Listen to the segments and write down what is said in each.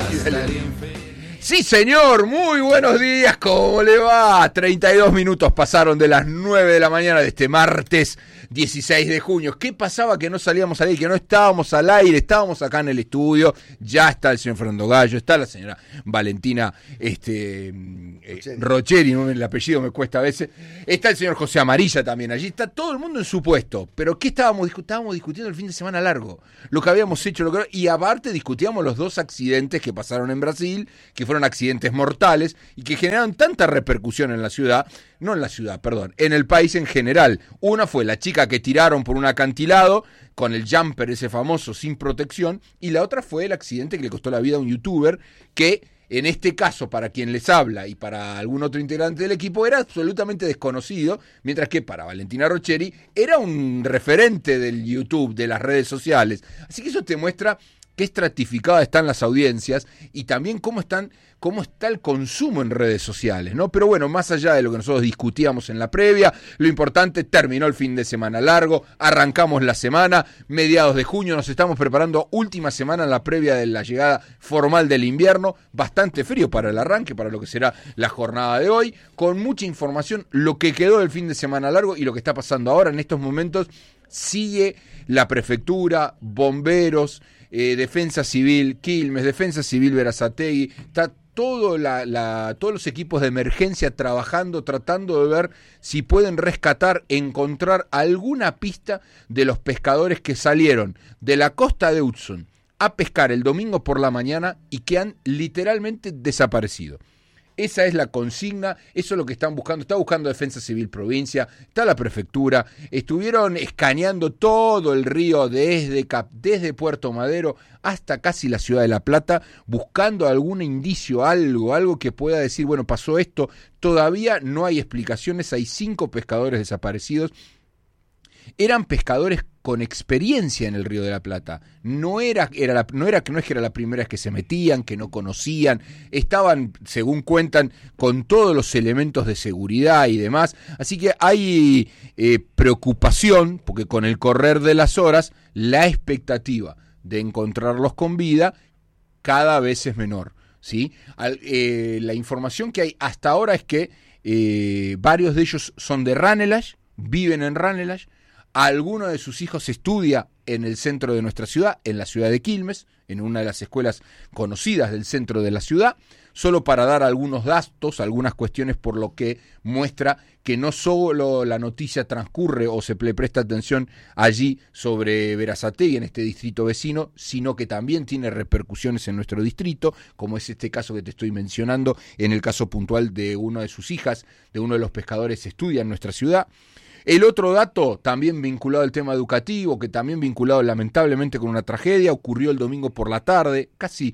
Sí, señor, muy buenos días, ¿cómo le va? 32 minutos pasaron de las 9 de la mañana de este martes 16 de junio. ¿Qué pasaba que no salíamos al aire, que no estábamos al aire? Estábamos acá en el estudio, ya está el señor Fernando Gallo, está la señora Valentina Rocheri, ¿no? El apellido me cuesta a veces, está el señor José Amarilla también, allí está todo el mundo en su puesto. Pero ¿qué estábamos discutiendo el fin de semana largo? Lo que habíamos hecho, y aparte discutíamos los dos accidentes que pasaron en Brasil, que fueron accidentes mortales y que generaron tanta repercusión en la ciudad, en el país en general. Una fue la chica que tiraron por un acantilado con el jumper ese famoso sin protección, y la otra fue el accidente que le costó la vida a un youtuber que, en este caso, para quien les habla y para algún otro integrante del equipo, era absolutamente desconocido, mientras que para Valentina Rocheri era un referente del YouTube, de las redes sociales. Así que eso te muestra qué estratificadas están las audiencias y también cómo está el consumo en redes sociales, ¿no? Pero bueno, más allá de lo que nosotros discutíamos en la previa, lo importante, terminó el fin de semana largo, arrancamos la semana, mediados de junio, nos estamos preparando última semana en la previa de la llegada formal del invierno, bastante frío para el arranque, para lo que será la jornada de hoy, con mucha información, lo que quedó del fin de semana largo y lo que está pasando ahora en estos momentos. Sigue la prefectura, bomberos, Defensa Civil Quilmes, Defensa Civil Berazategui, está todos los equipos de emergencia trabajando, tratando de ver si pueden rescatar, encontrar alguna pista de los pescadores que salieron de la costa de Hudson a pescar el domingo por la mañana y que han literalmente desaparecido. Esa es la consigna, eso es lo que están buscando. Está buscando Defensa Civil Provincia, está la prefectura. Estuvieron escaneando todo el río desde Puerto Madero hasta casi la ciudad de La Plata, buscando algún indicio, algo que pueda decir, bueno, pasó esto. Todavía no hay explicaciones, hay 5 pescadores desaparecidos. Eran pescadores con experiencia en el Río de la Plata. No es que era la primera vez que se metían, que no conocían, estaban, según cuentan, con todos los elementos de seguridad y demás. Así que hay preocupación, porque con el correr de las horas, la expectativa de encontrarlos con vida cada vez es menor, ¿sí? La información que hay hasta ahora es que varios de ellos son de Ranelagh, viven en Ranelagh. Alguno de sus hijos estudia en el centro de nuestra ciudad, en la ciudad de Quilmes, en una de las escuelas conocidas del centro de la ciudad, solo para dar algunos datos, algunas cuestiones, por lo que muestra que no solo la noticia transcurre o se le presta atención allí sobre Berazategui, en este distrito vecino, sino que también tiene repercusiones en nuestro distrito, como es este caso que te estoy mencionando, en el caso puntual de una de sus hijas, de uno de los pescadores que estudia en nuestra ciudad. El otro dato, también vinculado al tema educativo, que también vinculado lamentablemente con una tragedia, ocurrió el domingo por la tarde,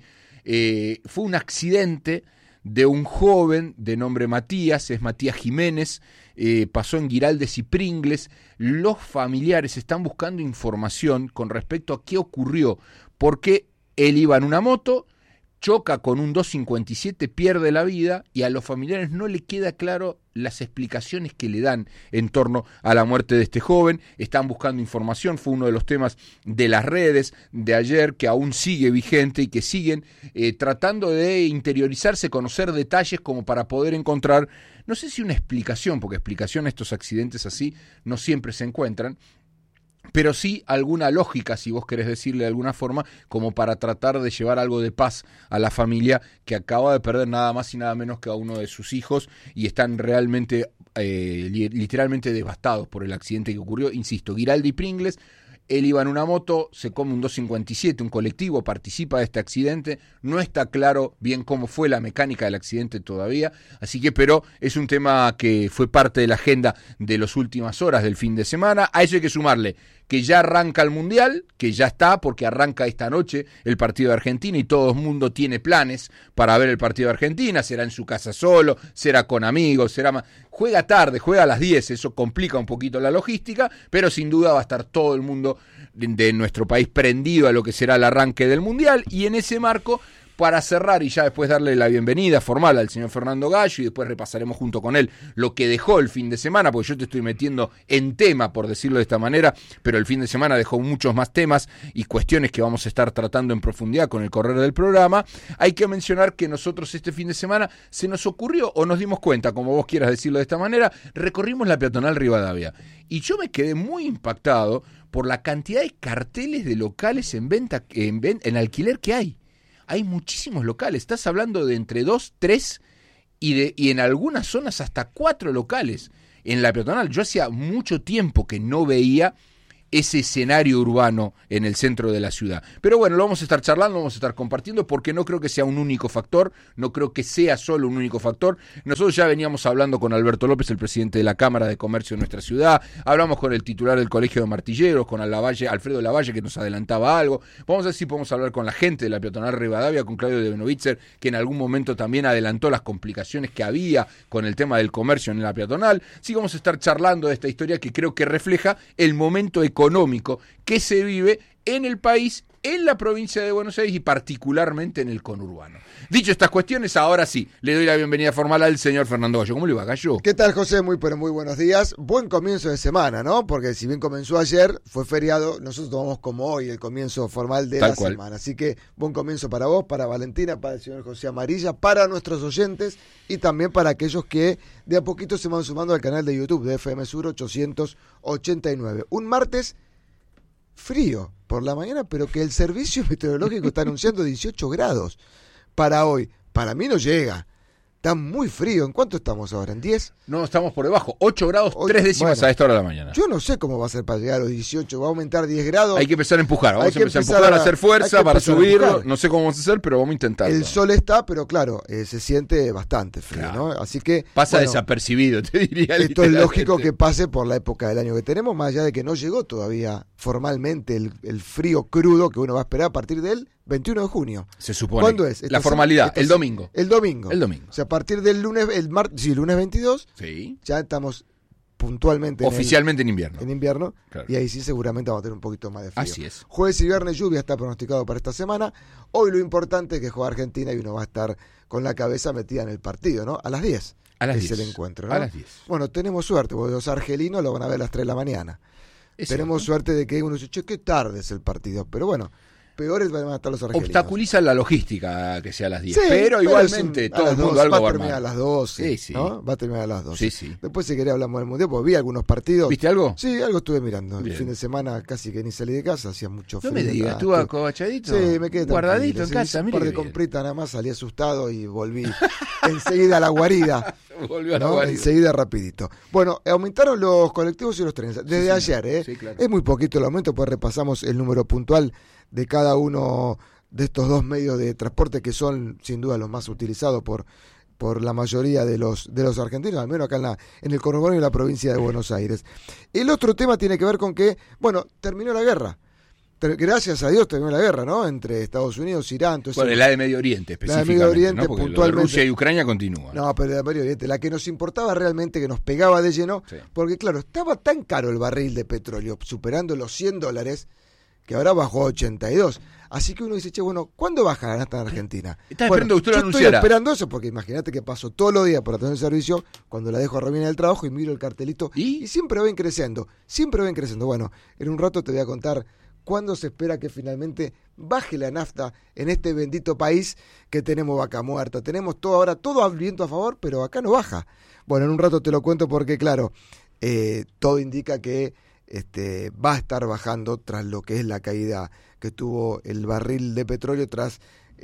fue un accidente de un joven de nombre Matías, es Matías Jiménez, pasó en Guiraldes y Pringles. Los familiares están buscando información con respecto a qué ocurrió, porque él iba en una moto, choca con un 257, pierde la vida y a los familiares no le queda claro las explicaciones que le dan en torno a la muerte de este joven. Están buscando información, fue uno de los temas de las redes de ayer que aún sigue vigente y que siguen tratando de interiorizarse, conocer detalles como para poder encontrar, no sé si una explicación, porque explicación a estos accidentes así no siempre se encuentran, pero sí alguna lógica, si vos querés decirle de alguna forma, como para tratar de llevar algo de paz a la familia que acaba de perder nada más y nada menos que a uno de sus hijos y están realmente, literalmente devastados por el accidente que ocurrió. Insisto, Guiraldes y Pringles. Él iba en una moto, se come un 257, un colectivo participa de este accidente, no está claro bien cómo fue la mecánica del accidente todavía, así que, pero es un tema que fue parte de la agenda de las últimas horas del fin de semana. A eso hay que sumarle que ya arranca el Mundial, que ya está, porque arranca esta noche el partido de Argentina y todo el mundo tiene planes para ver el partido de Argentina, será en su casa solo, será con amigos, juega tarde, juega a las 10, eso complica un poquito la logística, pero sin duda va a estar todo el mundo de nuestro país prendido a lo que será el arranque del Mundial, y en ese marco para cerrar y ya después darle la bienvenida formal al señor Fernando Gallo y después repasaremos junto con él lo que dejó el fin de semana, porque yo te estoy metiendo en tema, por decirlo de esta manera, pero el fin de semana dejó muchos más temas y cuestiones que vamos a estar tratando en profundidad con el correr del programa. Hay que mencionar que nosotros este fin de semana se nos ocurrió, o nos dimos cuenta, como vos quieras decirlo de esta manera, recorrimos la peatonal Rivadavia. Y yo me quedé muy impactado por la cantidad de carteles de locales en venta, en alquiler que hay. Hay muchísimos locales, estás hablando de entre 2, 3 y en algunas zonas hasta 4 locales en la peatonal. Yo hacía mucho tiempo que no veía ese escenario urbano en el centro de la ciudad. Pero bueno, lo vamos a estar charlando, lo vamos a estar compartiendo, porque no creo que sea un único factor, no creo que sea solo un único factor. Nosotros ya veníamos hablando con Alberto López, el presidente de la Cámara de Comercio de nuestra ciudad, hablamos con el titular del Colegio de Martilleros, con Alfredo Lavalle, que nos adelantaba algo. Vamos a ver si podemos hablar con la gente de la peatonal Rivadavia, con Claudio de Benovitzer, que en algún momento también adelantó las complicaciones que había con el tema del comercio en la peatonal. Sí, vamos a estar charlando de esta historia que creo que refleja el momento económico que se vive en el país, en la provincia de Buenos Aires y particularmente en el conurbano. Dicho estas cuestiones, ahora sí, le doy la bienvenida formal al señor Fernando Gallo. ¿Cómo le va, Gallo? ¿Qué tal, José? Muy buenos días. Buen comienzo de semana, ¿no? Porque si bien comenzó ayer, fue feriado, nosotros tomamos como hoy el comienzo formal de la semana. Así que buen comienzo para vos, para Valentina, para el señor José Amarilla, para nuestros oyentes y también para aquellos que de a poquito se van sumando al canal de YouTube de FM Sur 889. Un martes frío por la mañana, pero que el servicio meteorológico está anunciando 18 grados para hoy. Para mí no llega. Está muy frío. ¿En cuánto estamos ahora? ¿En 10? No, estamos por debajo. 8 grados, 3 décimas a esta hora de la mañana. Yo no sé cómo va a ser para llegar a los 18. Va a aumentar 10 grados. Hay que empezar a empujar. Vamos a empezar a empujar, a hacer fuerza para subirlo. No sé cómo vamos a hacer, pero vamos a intentarlo. El sol está, pero claro, se siente bastante frío, claro, ¿no? Así que pasa desapercibido, te diría. Esto es lógico que pase por la época del año que tenemos, más allá de que no llegó todavía formalmente el frío crudo que uno va a esperar a partir del 21 de junio. Se supone. ¿Cuándo es? La formalidad, el domingo. El domingo. O sea, a partir del lunes, lunes 22, sí, ya estamos puntualmente oficialmente en invierno. En invierno, claro. Y ahí sí seguramente vamos a tener un poquito más de frío. Así es. Jueves y viernes lluvia está pronosticado para esta semana. Hoy lo importante es que juega Argentina y uno va a estar con la cabeza metida en el partido, ¿no? A las 10. A las 10. Es el encuentro, ¿no? A las 10. Bueno, tenemos suerte, porque los argelinos lo van a ver a las 3 de la mañana. Tenemos suerte de que uno dice, che, qué tarde es el partido. Pero bueno, peores van a estar los argelinos. Obstaculiza la logística que sea a las 10. Sí, pero igualmente todo el mundo algo va a terminar a las 12. Sí. ¿No? Va a terminar a las 12. Sí. Después, si querés, hablamos del Mundial, porque vi algunos partidos. ¿Viste algo? Sí, algo estuve mirando. Bien. El fin de semana casi que ni salí de casa, hacía mucho frío. No me digas, ¿estuvo acobachadito? Sí, me quedé guardadito en casa. Un par de compritas nada más, salí asustado y volví enseguida a la guarida. Volvió a la guarida. Enseguida rapidito. Bueno, aumentaron los colectivos y los trenes. Desde ayer, ¿eh? Sí, claro. Es muy poquito el aumento, pues repasamos el número puntual de cada uno de estos dos medios de transporte que son sin duda los más utilizados por la mayoría de los argentinos, al menos acá en el conurbano y en la provincia de Buenos Aires. El otro tema tiene que ver con que, bueno, terminó la guerra. Gracias a Dios terminó la guerra, ¿no? Entre Estados Unidos, Irán, todo eso. Bueno, la de Medio Oriente específicamente. La de Medio Oriente, ¿no? Porque puntualmente. Rusia y Ucrania continúa. No, pero la de Medio Oriente, la que nos importaba realmente, que nos pegaba de lleno, sí. Porque claro, estaba tan caro el barril de petróleo, superando los $100, que ahora bajó a 82. Así que uno dice, che, bueno, ¿cuándo baja la nafta en Argentina? ¿Estás esperando que usted lo anunciara? Estoy esperando eso, porque imagínate que paso todos los días por atrás del servicio, cuando la dejo a Romina del trabajo y miro el cartelito, y siempre ven creciendo. Bueno, en un rato te voy a contar cuándo se espera que finalmente baje la nafta en este bendito país que tenemos vaca muerta. Tenemos todo al viento a favor, pero acá no baja. Bueno, en un rato te lo cuento porque, claro, todo indica que va a estar bajando tras lo que es la caída que tuvo el barril de petróleo tras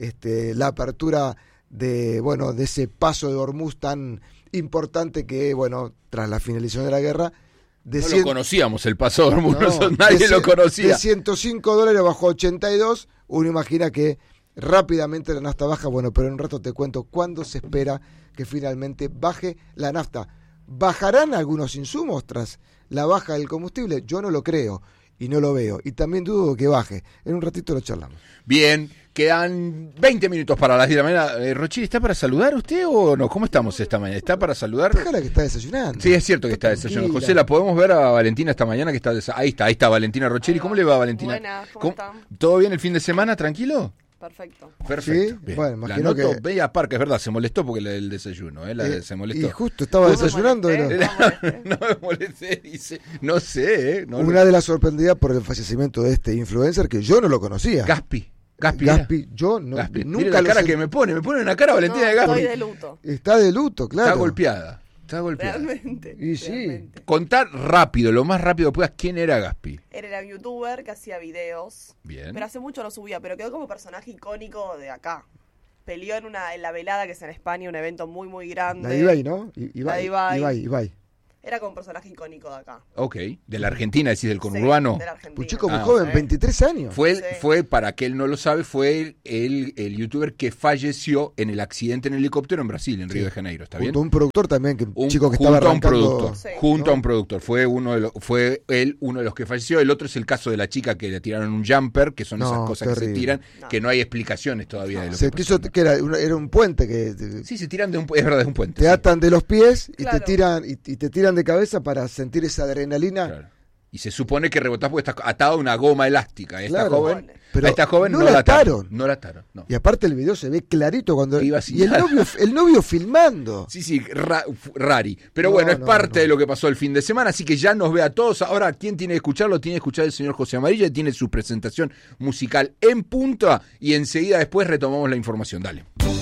la apertura de ese paso de Hormuz tan importante que, tras la finalización de la guerra, lo conocíamos el paso de Hormuz, nadie lo conocía. De $105 bajó a 82, uno imagina que rápidamente la nafta baja, pero en un rato te cuento cuándo se espera que finalmente baje la nafta. ¿Bajarán algunos insumos tras la baja del combustible? Yo no lo creo y no lo veo. Y también dudo que baje. En un ratito lo charlamos. Bien, quedan 20 minutos para las 10 de la mañana. Rochiri, ¿está para saludar usted o no? ¿Cómo estamos esta mañana? ¿Está para saludar? Déjala que está desayunando. Sí, es cierto que está desayunando. José, ¿la podemos ver a Valentina esta mañana? Que está ahí está Valentina Rochiri. ¿Cómo le va, Valentina? Buenas, ¿cómo están? ¿Todo bien el fin de semana? ¿Tranquilo? Perfecto. Perfecto. Sí, Bien. bueno, La imagino noto, que... Bella Park, es verdad, se molestó porque el desayuno, se molestó. Y justo estaba desayunando. molesté? No me molesté, dice, no sé, Una de las sorprendidas por el fallecimiento de este influencer que yo no lo conocía. Gaspi, yo no, Gaspi. nunca Mira la lo cara sé. que me pone una cara Valentina de Gaspi. Estoy de luto. Está de luto, claro. Está golpeada. Realmente. Y sí. realmente. Contar rápido, lo más rápido que puedas, quién era Gaspi. Él era youtuber que hacía videos. Bien. Pero hace mucho no subía, pero quedó como personaje icónico de acá. Peleó en la velada que es en España, un evento muy, muy grande. La de Ibai, ¿no? La de Ibai. Ibai. Era como un personaje icónico de acá. Ok, de la Argentina, decís, del conurbano. Sí, de la Argentina. Un chico muy Ah, joven, sí. 23 años. Fue, para aquel no lo sabe, fue el youtuber que falleció en el accidente en helicóptero en Brasil, en Río de Janeiro, ¿está bien? Junto a un productor también, que un chico que estaba junto a un arrancando. productor, Sí. junto a un productor. Fue él uno de los que falleció. El otro es el caso de la chica que le tiraron un jumper, que son No, esas cosas que se terrible. tiran, No. que no hay explicaciones todavía de lo Se que quiso, pasó. que era un puente que Sí, se tiran es verdad, es un puente. te sí. atan de los pies y Claro. te tiran y te tiran de cabeza para sentir esa adrenalina. Claro. Y se supone que rebotás porque está atado a una goma elástica. A esta Claro. joven, Pero a esta joven no no la la ataron. ataron. No la ataron, no. Y aparte el video se ve clarito cuando Iba sin y el nada. novio filmando. Sí, rari. Pero No, bueno, es no, parte no. de lo que pasó el fin de semana, así que ya nos ve a todos. Ahora, ¿quién tiene que escucharlo? Tiene que escuchar el señor José Amarilla, tiene su presentación musical en punta y enseguida después retomamos la información. Dale.